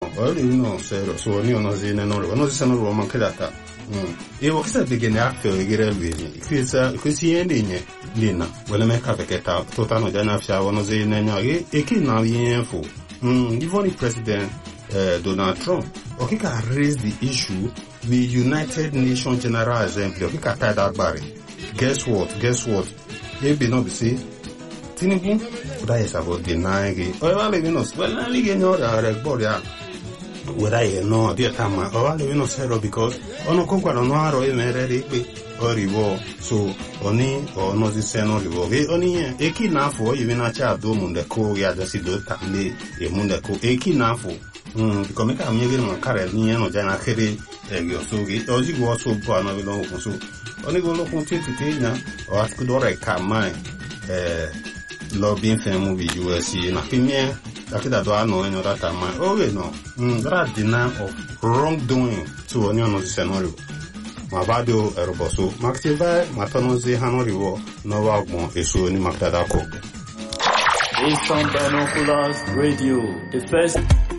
Well, you know, so you know, no, se no Roman Cadata. Io che stai che ne ha che vedere lui. Così è Lina. Vuole me capita, totano già na fia uno se ne e che na vien fu. Divoni president Donald Trump. Okay, can raise the issue the United Nations General Assembly. Okay, can tie that barry. Guess what? They be not be say Tinubu that is about denying it. Well, you know, well, I know that board ya. Whether you know the time or you know zero because ono kokwa no aro e merere pe oriwo so oni ono di seno riwo e oni eki na afo yi na cha do munde ko ya da si do tamle e munde ko eki na afo because make am yegi no kare ni no jana kere yo so ge oji go so bo na bi lo ko so oni go lo ko tete na o at ko do re ka mai lobbying firm bi US na premier Akida do ano enyo data man. Oh we no. That deny of wrongdoing to any of the scenario. Mabado eroboso. Maktiva matonozi hanoriwo no wagmo esu ni maktada ko. Eastern Binoculars Radio, the first